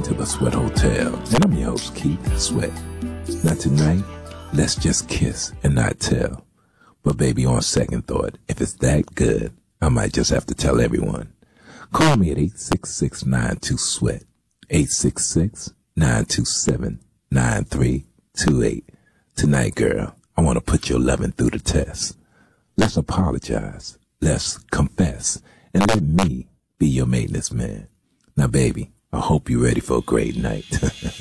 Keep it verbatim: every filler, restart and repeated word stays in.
to the Sweat Hotel, and I'm your host, Keith Sweat. Now tonight, let's just kiss and not tell. But baby, on second thought, if it's that good, I might just have to tell everyone. Call me at eight six six, nine two, SWEAT, eight six six, nine two seven, nine three two eight. Tonight, girl, I want to put your loving through the test. Let's apologize, let's confess, and let me be your maintenance man. Now, baby, I hope you're ready for a great night.